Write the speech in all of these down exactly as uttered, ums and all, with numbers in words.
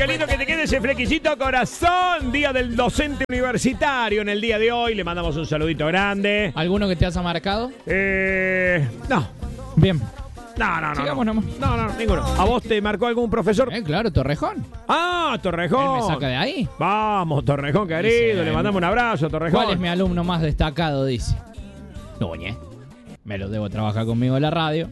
qué lindo que te quede ese flequillito, corazón. Día del docente universitario en el día de hoy. Le mandamos un saludito grande. ¿Alguno que te haya marcado? Eh, no. Bien. No, no, no. Sigamos no. nomás. No, no, ninguno. ¿A vos te marcó algún profesor? Eh, claro, Torrejón. Ah, Torrejón. Él me saca de ahí. Vamos, Torrejón, querido. Dice, Le mandamos un abrazo, Torrejón. ¿Cuál es mi alumno más destacado? Dice. Núñez. Me lo debo trabajar conmigo en la radio.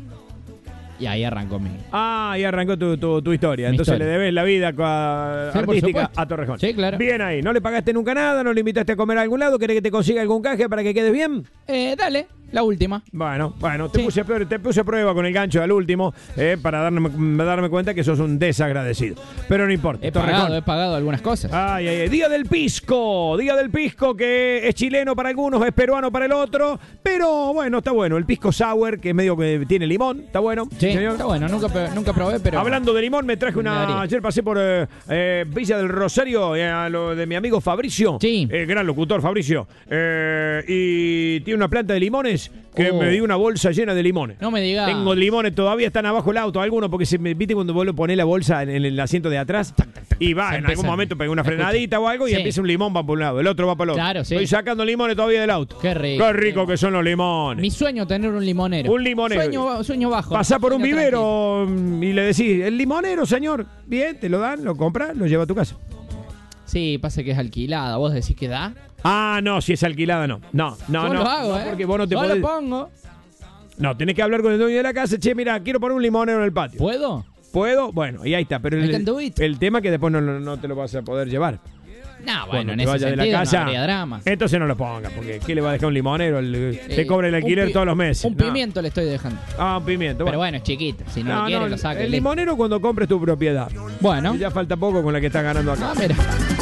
Y ahí arrancó mi... Ah, ahí arrancó tu, tu, tu historia. Mi Entonces historia. le debes la vida a- Sí, por artística supuesto. a Torrejón. Sí, claro. Bien ahí. ¿No le pagaste nunca nada? ¿No le invitaste a comer a algún lado? ¿Querés que te consiga algún canje para que quedes bien? Eh, dale, la última. Bueno, bueno, te, Sí. puse, a prueba- te puse a prueba con el gancho al último eh, para darme, darme cuenta que sos un desagradecido. Pero no importa. He Torrejón. pagado, he pagado algunas cosas. Ay, ay, ay. Día del pisco. Día del pisco que es chileno para algunos, es peruano para el otro. Pero bueno, está bueno. El pisco sour, que es medio que tiene limón. Está bueno. Sí, señor. está bueno, nunca, pe- nunca probé, pero... Hablando de limón, me traje Me una. daría. Ayer pasé por eh, eh, Villa del Rosario, eh, a lo de mi amigo Fabricio. Sí. Eh, gran locutor, Fabricio. Eh, y tiene una planta de limones que Oh. me dio una bolsa llena de limones. No me digas. Tengo limones, todavía están abajo el auto, algunos, porque se me, viste cuando vos lo ponés la bolsa en, en el asiento de atrás y va, Se en empieza- algún momento pega una Escucha. frenadita o algo y Sí. empieza un limón, va por un lado, el otro va para el otro. Claro, sí. Estoy sacando limones todavía del auto. Qué rico. Qué rico que son los limones. Mi sueño tener un limonero. Un limonero. Sueño, sueño bajo. Pasá por un Sueño vivero mm, y le decís, el limonero, señor. Bien, te lo dan, lo compras, lo lleva a tu casa. tranquilo. Sí, pasa que es alquilada. ¿Vos decís que da? Ah, no, si es alquilada, no. No, no, Yo no. lo hago, no, ¿eh? porque vos no te Yo podés. lo pongo. No, tenés que hablar con el dueño de la casa. Che, mira, quiero poner un limonero en el patio. ¿Puedo? ¿Puedo? Bueno, y ahí está. Pero I el, can do it. el tema es que después no, no- no te lo vas a poder llevar. No, bueno, Cuando en te ese vayas de la sentido casa. no habría drama. Entonces no lo pongas, porque ¿qué le va a dejar un limonero? El- te Eh, cobra el un alquiler pi- todos los meses. Un No. pimiento le estoy dejando. Ah, un pimiento. Pero bueno, es chiquito. Si no, No, lo quiere, no, lo saca. el listo. limonero cuando compres tu propiedad. Bueno. Y ya falta poco con la que estás ganando acá. Ah, mira.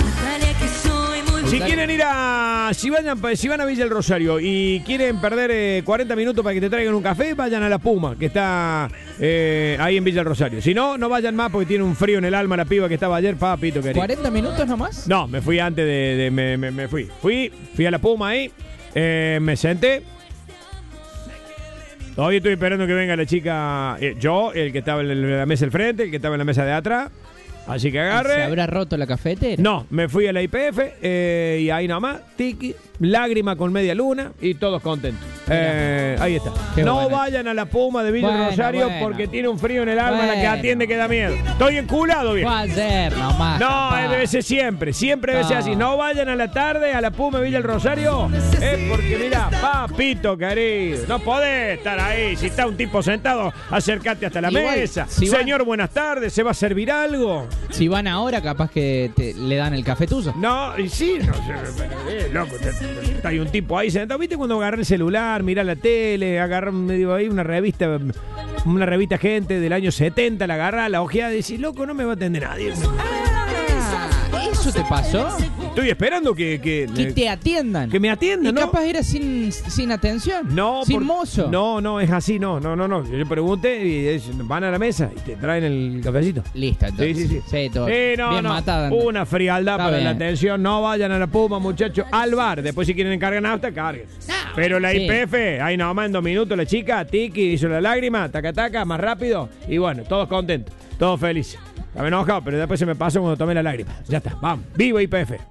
Si quieren ir a. Si, vayan, si van a Villa del Rosario y quieren perder eh, cuarenta minutos para que te traigan un café, vayan a la Puma, que está eh, ahí en Villa del Rosario. Si no, no vayan más porque tiene un frío en el alma la piba que estaba ayer, papito querido. ¿cuarenta minutos nomás? No, me fui antes de. de- me, me- me fui. Fui, fui a la Puma ahí, eh, me senté. Todavía estoy esperando que venga la chica. eh, yo, el que estaba en la mesa del frente, el que estaba en la mesa de atrás. Así que agarre. ¿Se habrá roto la cafetera? No, me fui a la I P F eh, y ahí nomás, tiki, lágrima con media luna y todos contentos. Eh, ahí está. Qué no bueno. vayan a la Puma de Villa del Bueno, Rosario bueno. porque tiene un frío en el alma la que Bueno. atiende que da miedo. Estoy enculado, bien. Fue ayer nomás. No, capaz. debe ser siempre, siempre debe ser No. así. No vayan a la tarde a la Puma de Villa del Rosario, es porque mira, papito querido, no podés estar ahí. Si está un tipo sentado, acércate hasta la Igual, mesa. si van- Señor, buenas tardes, ¿se va a servir algo? Si van ahora, capaz que te- le dan el café tuyo. No, y sí, no sé, eh, loco, te- te- hay un tipo ahí sentado. ¿Viste cuando agarré el celular, mirá la tele, agarré medio ahí una revista, una revista gente del año setenta, la agarrá, la ojeada y decís, loco, no me va a atender nadie. Ah, ¿eso te pasó? Estoy esperando que, que, Que te atiendan. que me atiendan, Y ¿no? capaz era sin, sin atención. No, sin por- mozo. No, no, es así, no, no, no, no. Yo pregunté y es- van a la mesa y te traen el cafecito. Listo, entonces. Sí, sí, sí. todo. Sí, no, Bien no. matada. Una frialdad Está para bien. la atención. No vayan a la Puma, muchachos, al bar. Después, si quieren encargar nafta, carguen. Pero la sí. I P F, ahí nomás en dos minutos, la chica, tiki, hizo la lágrima, taca, taca, más rápido. Y bueno, todos contentos, todos felices. Estaba enojado, pero después se me pasó cuando tomé la lágrima. Ya está, vamos. Viva I P F.